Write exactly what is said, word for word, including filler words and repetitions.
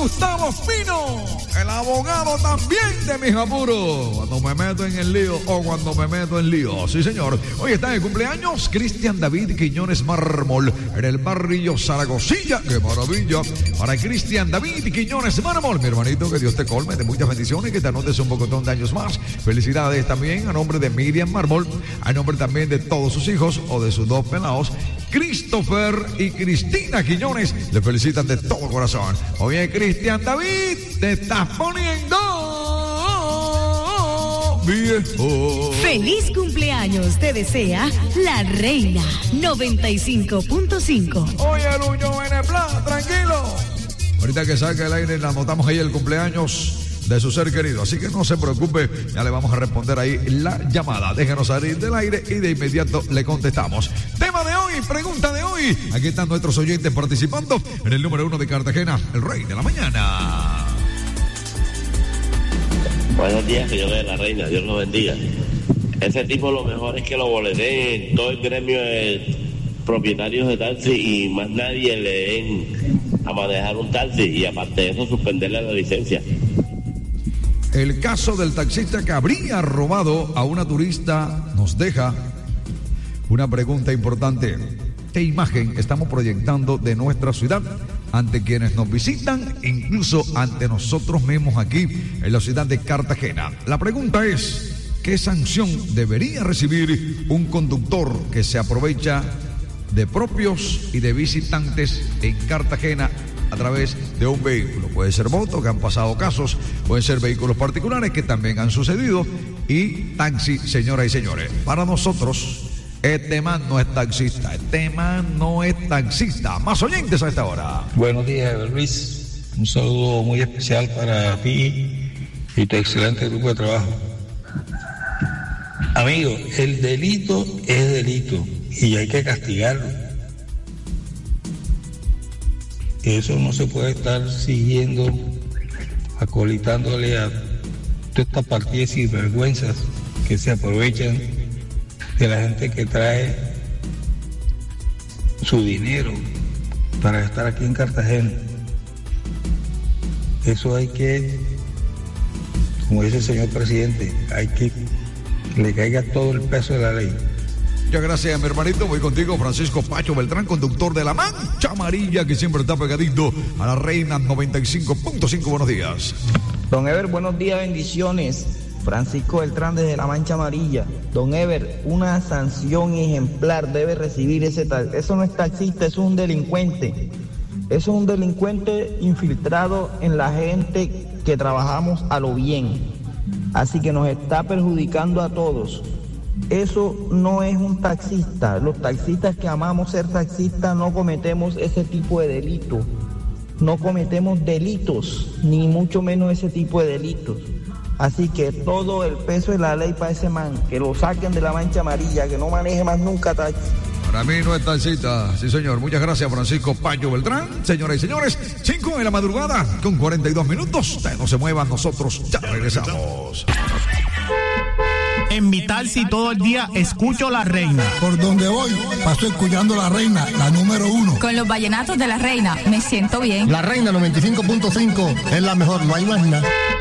Gustavo Pino, el abogado también de mis apuros. Cuando me meto en el lío o cuando me meto en lío. Sí, señor. Hoy está de cumpleaños Cristian David Quiñones Mármol en el barrio Zaragozilla. ¡Qué maravilla! Para Cristian David Quiñones Mármol, mi hermanito, que Dios te colme de muchas bendiciones y que te anotes un pocotón de años más. Felicidades también a nombre de Miriam Mármol, a nombre también de todos sus hijos o de sus dos pelados, Christopher y Cristina Quiñones. Le felicitan de todo corazón. Oye, Cristian David, te estás poniendo viejo. Feliz cumpleaños, te desea la Reina noventa y cinco punto cinco. Oye, Luño Benepla, tranquilo. Ahorita que salga el aire, le anotamos ahí el cumpleaños de su ser querido, así que no se preocupe, ya le vamos a responder ahí la llamada. Déjenos salir del aire y de inmediato le contestamos. Tema de hoy, pregunta de hoy. Aquí están nuestros oyentes participando en el número uno de Cartagena, el Rey de la Mañana. Buenos días, señor de la Reina, Dios lo bendiga. Ese tipo lo mejor es que lo boleteen en todo el gremio de propietarios de taxi y más nadie le den a manejar un taxi y aparte de eso suspenderle la licencia. El caso del taxista que habría robado a una turista nos deja una pregunta importante. ¿Qué imagen estamos proyectando de nuestra ciudad ante quienes nos visitan, incluso ante nosotros mismos aquí en la ciudad de Cartagena? La pregunta es, ¿qué sanción debería recibir un conductor que se aprovecha de propios y de visitantes en Cartagena a través de un vehículo? Puede ser moto, que han pasado casos, pueden ser vehículos particulares que también han sucedido, y taxi, señoras y señores. Para nosotros, este man no es taxista, este man no es taxista. Más oyentes a esta hora. Buenos días, Luis. Un saludo muy especial para ti y tu excelente grupo de trabajo. Amigo, el delito es delito y hay que castigarlo. Eso no se puede estar siguiendo, acolitándole a todas estas partidas sinvergüenzas que se aprovechan de la gente que trae su dinero para estar aquí en Cartagena. Eso hay que, como dice el señor presidente, hay que le caiga todo el peso de la ley. Muchas gracias, mi hermanito. Voy contigo, Francisco Pacho Beltrán, conductor de La Mancha Amarilla, que siempre está pegadito a la Reina noventa y cinco punto cinco. Buenos días. Don Ever, buenos días, bendiciones. Francisco Beltrán desde La Mancha Amarilla. Don Ever, una sanción ejemplar debe recibir ese taxista. Eso no es taxista, eso es un delincuente. Eso es un delincuente infiltrado en la gente que trabajamos a lo bien. Así que nos está perjudicando a todos. Eso no es un taxista. Los taxistas que amamos ser taxistas no cometemos ese tipo de delito. No cometemos delitos, ni mucho menos ese tipo de delitos. Así que todo el peso de la ley para ese man, que lo saquen de La Mancha Amarilla, que no maneje más nunca taxi. Para mí no es taxista, sí señor. Muchas gracias, Francisco Pacho Beltrán. Señoras y señores, cinco de la madrugada con cuarenta y dos minutos. Ustedes no se muevan, nosotros ya regresamos. En mi taxi todo el día escucho La Reina. Por donde voy, paso escuchando La Reina, la número uno. Con los vallenatos de La Reina, me siento bien. La Reina noventa y cinco punto cinco es la mejor, no hay más nada.